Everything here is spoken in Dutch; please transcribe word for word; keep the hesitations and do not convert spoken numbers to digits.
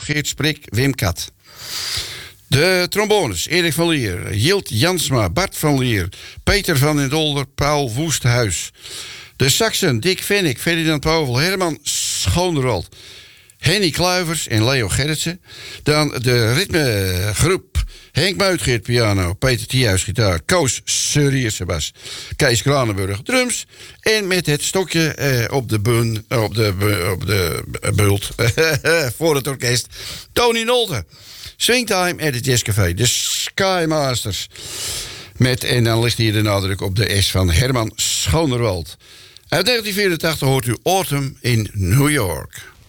Geert Sprik, Wim Kat. De trombones, Erik van Lier, Jilt Jansma, Bart van Lier, Peter van den Dolder, Paul Woesthuis. De saxen, Dick Vennik, Ferdinand Povel, Herman Schoonderwald, Henny Kluivers en Leo Gerritsen. Dan de ritmegroep, Henk Muitgeert, piano, Peter Thiehuis, gitaar, Koos Surrierse bas, Kees Kranenburg, drums. En met het stokje eh, op de bun, op de, op de bult voor het orkest, Tony Nolte. Swingtime at het Jazzcafé, de Skymasters. Met, en dan ligt hier de nadruk op de S van Herman Schoonderwald. Uit negentien vierentachtig hoort u Autumn in New York.